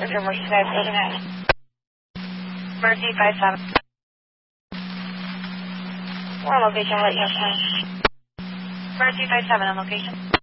Emergency 579. Emergency 57. We're on location, what you have time. Emergency 57 on location.